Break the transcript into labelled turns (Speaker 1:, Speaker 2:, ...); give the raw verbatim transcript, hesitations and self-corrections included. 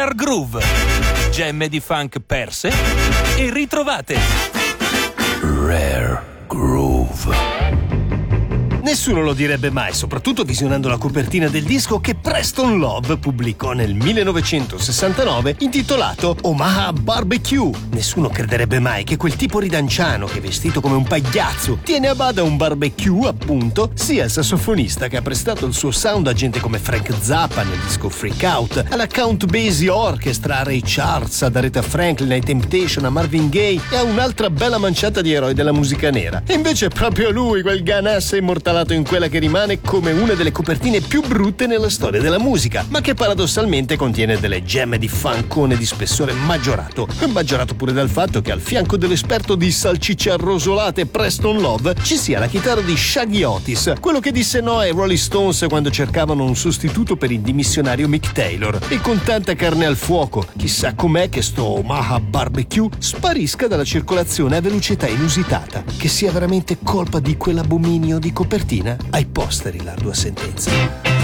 Speaker 1: Rare Groove, gemme di funk perse e ritrovate. Rare Groove.
Speaker 2: Nessuno lo direbbe mai, soprattutto visionando la copertina del disco che Preston Love pubblicò nel millenovecentosessantanove intitolato Omaha Barbecue. Nessuno crederebbe mai che quel tipo ridanciano che vestito come un pagliazzo tiene a bada un barbecue, appunto, sia il sassofonista che ha prestato il suo sound a gente come Frank Zappa nel disco Freak Out, alla Count Basie Orchestra, a Ray Charles, ad Aretha Franklin, ai Temptation, a Marvin Gaye e a un'altra bella manciata di eroi della musica nera. E invece è proprio lui, quel ganassa immortalato in quella che rimane come una delle copertine più brutte nella storia della musica, ma che paradossalmente contiene delle gemme di funkone di spessore maggiorato, maggiorato pure dal fatto che al fianco dell'esperto di salsicce arrosolate Preston Love ci sia la chitarra di Shaggy Otis, quello che disse no ai Rolling Stones quando cercavano un sostituto per il dimissionario Mick Taylor. E con tanta carne al fuoco, chissà com'è che sto Omaha Barbecue sparisca dalla circolazione a velocità inusitata, che sia veramente colpa di quell'abominio di copertina. Ai posteri l'ardua sentenza.